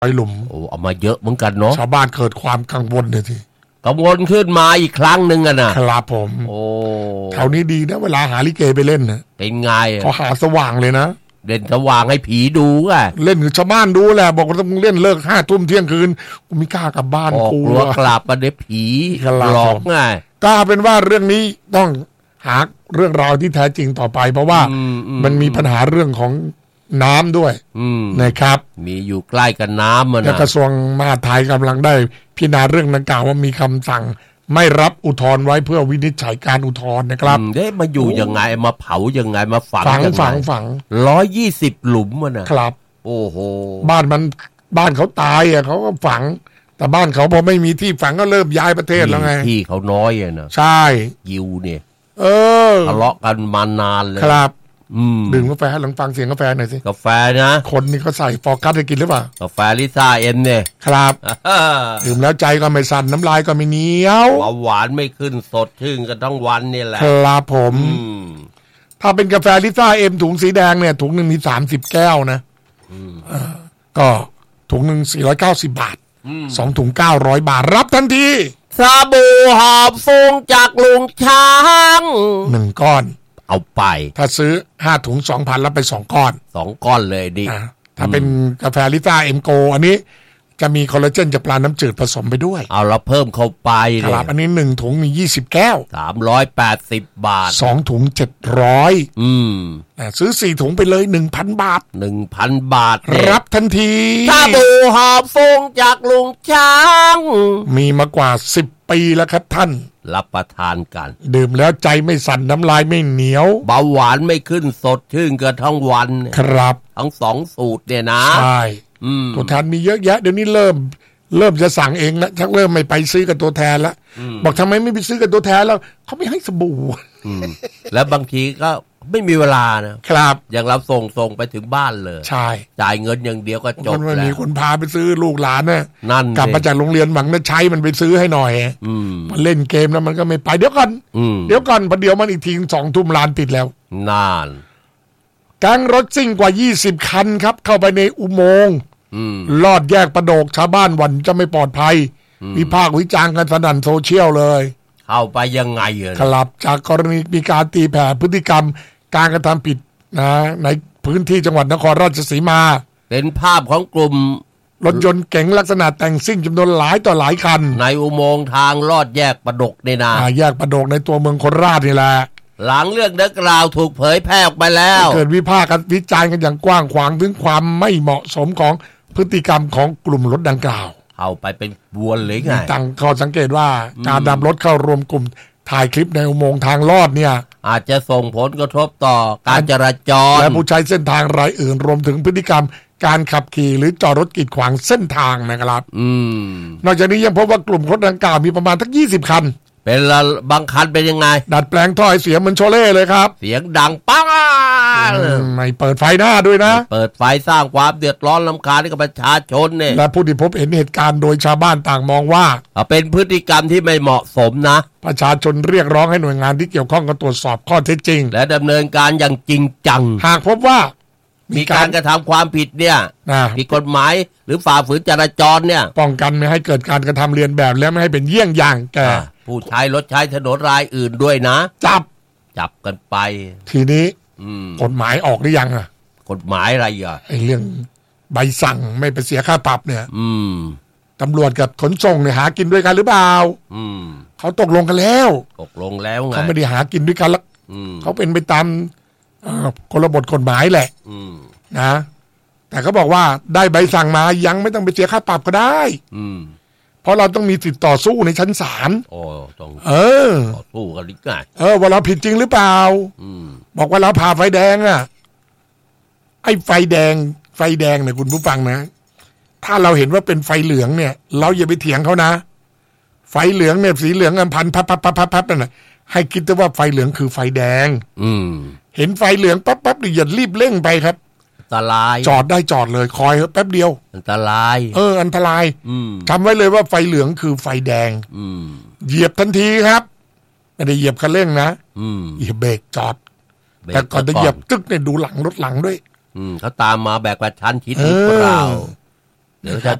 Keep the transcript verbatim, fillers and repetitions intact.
ไปหลุมโอ้เอามาเยอะเหมือนกันเนาะชาวบ้านเกิดความกังวลเลยทีกังวลขึ้นมาอีกครั้งหนึ่งอะนะครับผมโอ้แถวนี้ดีนะเวลาหาลิเกไปเล่นนะเป็นไงเขาหาสว่างเลยนะเด่นสว่างให้ผีดูอ่ะเล่นกับชาวบ้านดูแหละบอกว่าต้องเล่นเลิกห้าทุ่มเที่ยงคืนกูไม่กล้ากลับบ้านกูกลัวกลับมาเด็ผีหลอกไงก็เป็นว่าเรื่องนี้ต้องหาเรื่องราวที่แท้จริงต่อไปเพราะว่ามันมีปัญหาเรื่องของน้ำด้วยนะครับมีอยู่ใกล้กับน้ำมันและกระทรวงมหาดไทยกำลังได้พิจารณาเรื่องดังกล่าวว่ามีคำสั่งไม่รับอุทธรณ์ไว้เพื่อวินิจฉัยการอุทธรณ์นะครับเด้มาอยู่ยังไงมาเผายังไงมาฝังฝังฝังฝังร้อยยี่สิบหลุมมันนะครับโอ้โหบ้านมันบ้านเขาตายอ่ะเขาก็ฝังแต่บ้านเขาพอไม่มีที่ฝังก็เริ่มย้ายประเทศแล้วไงที่เขาน้อยอ่ะนะใช่ยิวเนี่ยเออทะเลาะกันมานานเลยครับดื่มกาแฟลองฟังเสียงกาแฟหน่อยสิกาแฟนะคนนี่เขาใส่ฟอร์กัสให้กินหรือเปล่ากาแฟลิซ่าเอ็มเนี่ยครับดื่มแล้วใจก็ไม่สั่นน้ำลายก็ไม่เหนียวหวานไม่ขึ้นสดชื่นกันทั้งวันนี่แหละครับผมถ้าเป็นกาแฟลิซ่าเอ็มถุงสีแดงเนี่ยถุงหนึ่งมีสามสิบแก้วนะก็ถุงหนึ่งสี่ร้อยเก้าสิบบาทสองถุงเก้าร้อยบาทรับทันทีสบู่หอมฟุ้งจากลุงช้างหนึ่งก้อนเอาไปถ้าซื้อห้าถุง สองพัน รับไปสองก้อนสองก้อนเลยดิถ้าเป็นกาแฟลิซ่าเอ็มโกอันนี้จะมีคอลลาเจนจากปลาน้ำจืดผสมไปด้วยเอาเราเพิ่มเข้าไปเลยครับอันนี้หนึ่งถุงมียี่สิบแก้วสามร้อยแปดสิบบาทสองถุงเจ็ดร้อยอืมซื้อสี่ถุงไปเลย หนึ่งพัน บาทหนึ่งพัน บาทรับทันทีสบู่หอมฟุ้งจากลุงช้างมีมากว่าสิบปีแล้วครับท่านรับประทานกันดื่มแล้วใจไม่สั่นน้ำลายไม่เหนียวเบาหวานไม่ขึ้นสดชื่นกันทั้งวันครับทั้งสองสูตรเนี่ยนะใช่ตัวแทนมีเยอะแยะเดี๋ยวนี้เริ่มเริ่มจะสั่งเองแล้วชักเริ่มไม่ไปซื้อกับตัวแทนแล้วบอกทำไมไม่ไปซื้อกับตัวแทนแล้วเขาไม่ให้สบู่แล้วบางทีก็ไม่มีเวลานะครับอย่างเราส่งส่งไปถึงบ้านเลยใช่จ่ายเงินอย่างเดียวก็จบแล้วมีคนพาไปซื้อลูกหลานเนี่ยนั่นกลับมาจากโรงเรียนหวังจะใช้มันไปซื้อให้หน่อยมันเล่นเกมแล้วมันก็ไม่ไปเดี๋ยวก่อนเดี๋ยวก่อนพอเดี๋ยวมันอีกทีสองทุ่มร้านปิดแล้วนานแก๊งรถซิ่งกว่ายี่สิบคันครับเข้าไปในอุโมงค์ลอดแยกประโดกชาวบ้านหวั่นจะไม่ปลอดภัยวิพากษ์วิจารณ์กันสนั่นโซเชียลเลยเข้าไปยังไงเอ่ยครับจากกรณีมีการตีแผ่พฤติกรรมการกระทำผิดนะในพื้นที่จังหวัดนครราชสีมาเป็นภาพของกลุ่มรถยนต์เก๋งลักษณะแต่งซิ่งจำนวนหลายต่อหลายคันในอุโมงค์ทางลอดแยกประโดกนี่นะแยกประโดกในตัวเมืองโคราชนี่แหละหลังเรื่องดังกล่าวถูกเผยแพร่ออกไปแล้วเกิดวิพากษ์กันวิจารณ์กันอย่างกว้างขวางถึงความไม่เหมาะสมของพฤติกรรมของกลุ่มรถดังกล่าวเอาไปเป็นวนเลยไงตั้งข้อสังเกตว่าการนำรถเข้ารวมกลุ่มถ่ายคลิปในอุโมงค์ทางลอดเนี่ยอาจจะส่งผลกระทบต่อการจราจรและผู้ใช้เส้นทางรายอื่นรวมถึงพฤติกรรมการขับขี่หรือจอดรถกีดขวางเส้นทางนะครับนอกจากนี้ยังพบว่ากลุ่มรถดังกล่าวมีประมาณทั้งยี่สิบคันเป็นละบางคันเป็นยังไงดัดแปลงท่อเสียงเหมือนโชเล่เลยครับเสียงดังปังไม่เปิดไฟหน้าด้วยนะเปิดไฟสร้างความเดือดร้อนรำคาญให้กับประชาชนเนี่ยและผู้ที่พบเห็นเหตุการณ์โดยชาวบ้านต่างมองว่าเป็นพฤติกรรมที่ไม่เหมาะสมนะประชาชนเรียกร้องให้หน่วยงานที่เกี่ยวข้องกันตรวจสอบข้อเท็จจริงและดำเนินการอย่างจริงจังหากพบว่ามีการกระทำความผิดเนี่ยผิดกฎหมายหรือฝ่าฝืนจราจรเนี่ยป้องกันไม่ให้เกิดการกระทำเลียนแบบและไม่ให้เป็นเยี่ยงอย่างแก่ผู้ใช้รถใช้ถนนรายอื่นด้วยนะจับจับกันไปทีนี้กฎหมายออกหรือยังอ่ะกฎหมายอะไรอ่ะไอ้เรื่องใบสั่งไม่ไปเสียค่าปรับเนี่ยอืมตำรวจกับขนส่งเนี่ยหากินด้วยกันหรือเปล่าอืมเขาตกลงกันแล้วตกลงแล้วไงเขาไม่ได้หากินด้วยกันละเขาเป็นไปตามกลบทกฎหมายแหละนะแต่เขาบอกว่าได้ใบสั่งมายังไม่ต้องไปเสียค่าปรับก็ได้เพราะเราต้องมีสิทธิ์ต่อสู้ในชั้นศาลโอ้ต้องเออต่อสู้กันดิง่ายเออว่าเราผิดจริงหรือเปล่าบอกว่าเราผ่าไฟแดงอ่ะไอ้ไฟแดงไฟแดงเนี่ยคุณผู้ฟังนะถ้าเราเห็นว่าเป็นไฟเหลืองเนี่ยเราอย่าไปเถียงเขานะไฟเหลืองเนี่ยสีเหลืองอันพันพับพับพับพับนั่นแหละให้คิดว่าไฟเหลืองคือไฟแดงอืมเห็นไฟเหลืองปั๊บปั๊บอย่ารีบเร่งไปครับอันตรายจอดได้จอดเลยคอยแป๊บเดียวอันตรายเอออันตรายจำไว้เลยว่าไฟเหลืองคือไฟแดงเหยียบทันทีครับไม่ได้เหยียบคันเร่งนะเหยียบเบรกจอดแต่ก่อนจะเหยียบตึกเนี่ยดูหลังรถหลังด้วยเขาตามมาแบกกระชั้นชิดหรือเปล่าเดี๋ยวจะ